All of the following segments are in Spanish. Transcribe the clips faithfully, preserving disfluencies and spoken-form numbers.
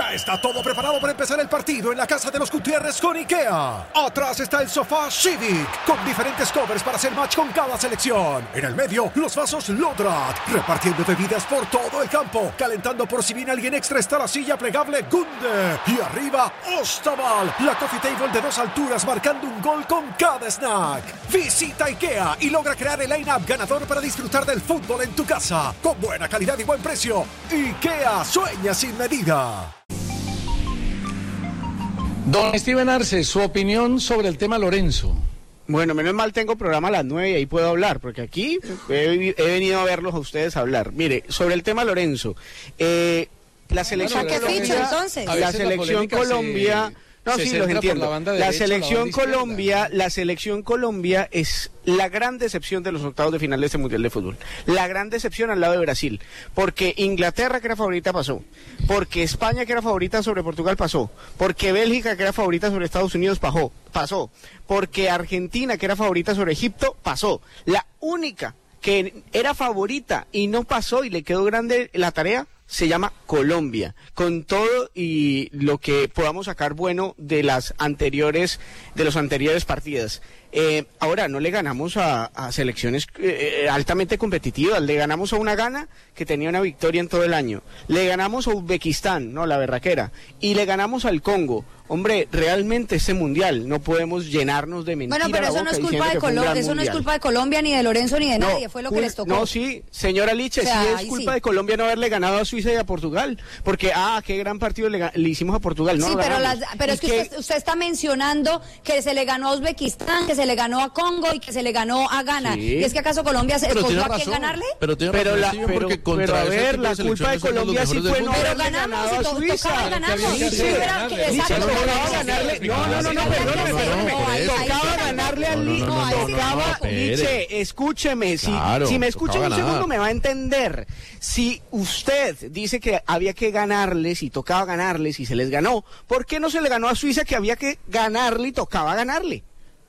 Ya está todo preparado para empezar el partido en la casa de los Gutiérrez con IKEA. Atrás está el sofá Civic, con diferentes covers para hacer match con cada selección. En el medio, los vasos Lodrat, repartiendo bebidas por todo el campo. Calentando por si viene alguien extra está la silla plegable Gunde. Y arriba, Ostaval, la coffee table de dos alturas marcando un gol con cada snack. Visita IKEA y logra crear el line-up ganador para disfrutar del fútbol en tu casa. Con buena calidad y buen precio. IKEA, sueña sin medida. Don Steven Arce, su opinión sobre el tema Lorenzo. Bueno, menos mal tengo programa a las nueve y ahí puedo hablar, porque aquí he, he venido a verlos a ustedes hablar. Mire, sobre el tema Lorenzo, eh, la selección bueno, Colombia, ficha, entonces? la selección la Colombia, se, no, se sí, los entiendo. La, la derecha, selección la Colombia, izquierda. la selección Colombia es la gran decepción de los octavos de final de este Mundial de Fútbol. La gran decepción al lado de Brasil, porque Inglaterra, que era favorita, pasó. Porque España, que era favorita sobre Portugal, pasó. Porque Bélgica, que era favorita sobre Estados Unidos, pasó. pasó. Porque Argentina, que era favorita sobre Egipto, pasó. La única que era favorita y no pasó y le quedó grande la tarea se llama Colombia, con todo y lo que podamos sacar bueno de las anteriores, de los anteriores partidas. Eh, ahora, no le ganamos a, a selecciones eh, altamente competitivas, le ganamos a una Ghana que tenía una victoria en todo el año, le ganamos a Uzbekistán, no, la berraquera, y le ganamos al Congo. Hombre, realmente este mundial no podemos llenarnos de mentiras. Bueno, pero eso no es culpa de Colombia, eso no es culpa de Colombia ni de Lorenzo ni de no, nadie, fue lo que un, les tocó. No, sí, señora Liche, o sea, sí es culpa sí. de Colombia no haberle ganado a Suiza y a Portugal, porque ah, qué gran partido le, le hicimos a Portugal, no. Sí, pero, las, pero es que, que usted, usted está mencionando que se le ganó a Uzbekistán, que se le ganó a Congo y que se le ganó a Ghana. Sí. ¿Y es que acaso Colombia se escogió a quién ganarle? Pero tiene pero razón, la, Steven, pero, porque contra pero a ver, ese la de culpa de Colombia sí fue no haberle ganado a Suiza. No, no, no, no, perdóneme, tocaba ganarle al Liche, tocaba, Liche, escúcheme, si, claro, si me escucha un ganar. segundo me va a entender. Si usted dice que había que ganarles y tocaba ganarles y se les ganó, ¿por qué no se le ganó a Suiza que había que ganarle y tocaba ganarle?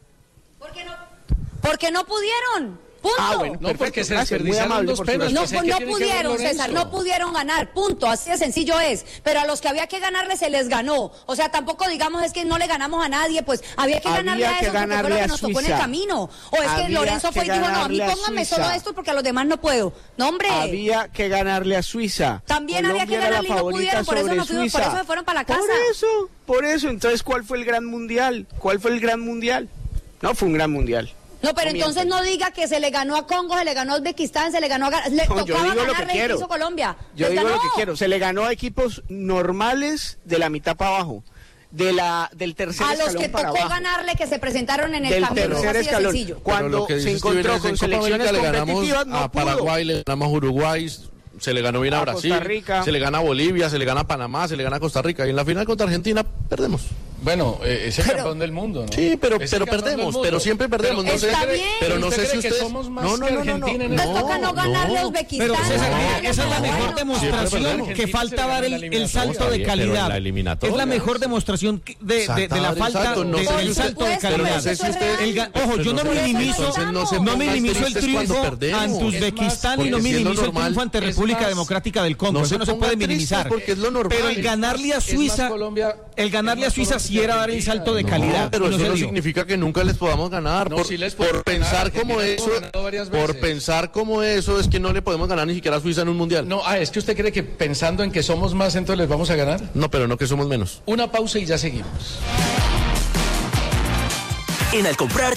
¿Por qué no? Porque no pudieron. Punto. Ah, bueno, no, porque se gracias, desperdiciaron dos penas. No, Pues no pudieron, César, no pudieron ganar, punto, así de sencillo es. Pero a los que había que ganarle se les ganó. O sea, tampoco digamos es que no le ganamos a nadie, pues había que ganarle había a que eso porque fue lo que nos tocó en el camino. O es había que Lorenzo fue y dijo, no, a mí póngame solo esto porque a los demás no puedo. No, hombre. Había que ganarle a Suiza. También Colombia había que ganarle y no pudieron, por eso, no fuimos, por eso se fueron para la casa. Por eso, por eso. Entonces, ¿cuál fue el gran mundial? ¿Cuál fue el gran mundial? No fue un gran mundial. No, pero no entonces mientan. No diga que se le ganó a Congo, se le ganó a Uzbekistán, se le ganó a... Le no, tocaba ganarle y hizo Colombia. Yo Les digo ganó. lo que quiero. Se le ganó a equipos normales de la mitad para abajo. De la, del tercer a escalón los que para tocó abajo. ganarle que se presentaron en el del camino tercer así escalón. de sencillo. Cuando se encontró con selecciones le competitivas, ganamos no a pudo. Paraguay, le ganamos a Uruguay, se le ganó bien a, a Brasil, se le gana a Bolivia, se le gana a Panamá, se le gana a Costa Rica y en la final contra Argentina perdemos. Bueno, eh, es el pero, campeón del mundo, ¿no? Sí, pero, pero perdemos, pero siempre perdemos. Pero, no sé, está bien. pero no sé si ustedes... somos más no, no, que no, no, no. Argentina. Nos toca no ganarle a Uzbekistán. Pero César, no, esa es la mejor bueno. demostración que falta dar el, el salto de calidad. Es la mejor demostración de, de, de la falta no de, del salto de calidad. No sé si usted, el, ojo, yo no minimizo, no minimizo el triunfo ante Uzbekistán y no minimizo el triunfo ante República Democrática del Congo. Eso no se puede minimizar. Pero el ganarle a Suiza, el ganarle a Suiza sí era dar el salto de calidad. Pero eso no significa que nunca les podamos ganar. No, por sí les por pensar ganar, como eso, por pensar como eso es que no le podemos ganar ni siquiera a Suiza en un mundial. No, ah, es que usted cree que pensando en que somos más, entonces les vamos a ganar. No, pero no que somos menos. Una pausa y ya seguimos. En Al comprar